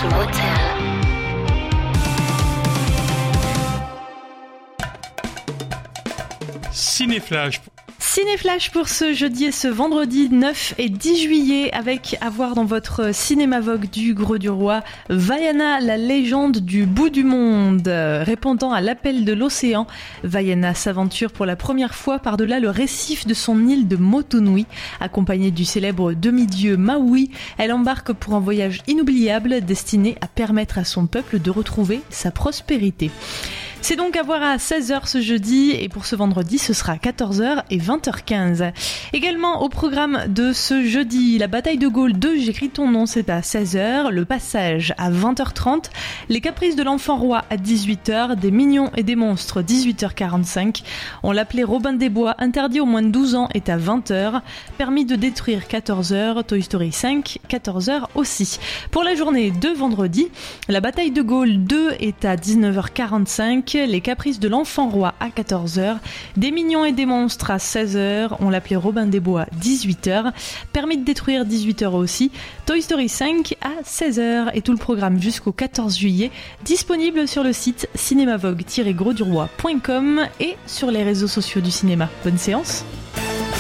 Motel. Cinéflash pour ce jeudi et ce vendredi 9 et 10 juillet avec à voir dans votre cinéma Vogue du Greux du Roi Vaiana, la légende du bout du monde. Répondant à l'appel de l'océan, Vaiana s'aventure pour la première fois par-delà le récif de son île de Motunui. Accompagnée du célèbre demi-dieu Maui, elle embarque pour un voyage inoubliable destiné à permettre à son peuple de retrouver sa prospérité. C'est donc à voir à 16h ce jeudi et pour ce vendredi ce sera 14h et 20h15. Également au programme de ce jeudi, la bataille de Gaulle 2, j'écris ton nom, c'est à 16h, le passage à 20h30, les caprices de l'enfant roi à 18h, des mignons et des monstres 18h45, on l'appelait Robin des Bois, interdit aux moins de 12 ans est à 20h, permis de détruire 14h, Toy Story 5, 14h aussi. Pour la journée de vendredi, la bataille de Gaulle 2 est à 19h45, les caprices de l'enfant roi à 14h, des mignons et des monstres à 16h, on l'appelait Robin des Bois 18h, permis de détruire 18h aussi, Toy Story 5 à 16h et tout le programme jusqu'au 14 juillet disponible sur le site cinémavogue-grosduroi.com et sur les réseaux sociaux du cinéma. Bonne séance.